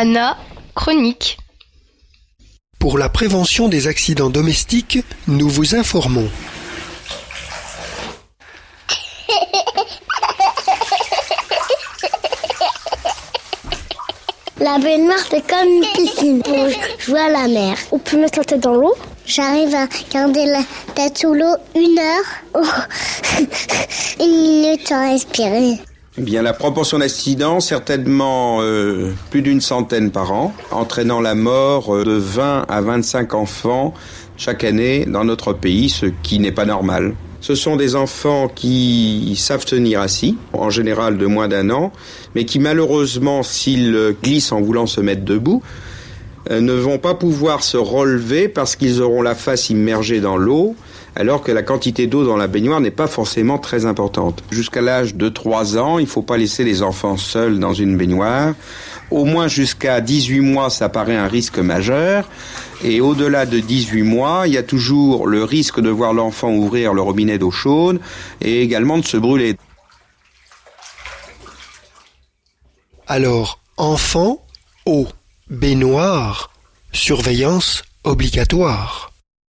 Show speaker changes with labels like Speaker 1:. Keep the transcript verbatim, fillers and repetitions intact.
Speaker 1: Anna, chronique.
Speaker 2: Pour la prévention des accidents domestiques, nous vous informons.
Speaker 3: La baignoire, c'est comme une piscine pour jouer à la mer. On peut mettre la tête dans l'eau. J'arrive à garder la tête sous l'eau une heure. Oh. Une minute sans respirer.
Speaker 4: Eh bien, la proportion d'accidents, certainement euh, plus d'une centaine par an, entraînant la mort de vingt à vingt-cinq enfants chaque année dans notre pays, ce qui n'est pas normal. Ce sont des enfants qui savent tenir assis, en général de moins d'un an, mais qui malheureusement, s'ils glissent en voulant se mettre debout, ne vont pas pouvoir se relever parce qu'ils auront la face immergée dans l'eau, alors que la quantité d'eau dans la baignoire n'est pas forcément très importante. Jusqu'à l'âge de trois ans, il ne faut pas laisser les enfants seuls dans une baignoire. Au moins jusqu'à dix-huit mois, ça paraît un risque majeur. Et au-delà de dix-huit mois, il y a toujours le risque de voir l'enfant ouvrir le robinet d'eau chaude et également de se brûler.
Speaker 2: Alors, enfants, eau, baignoire, surveillance obligatoire.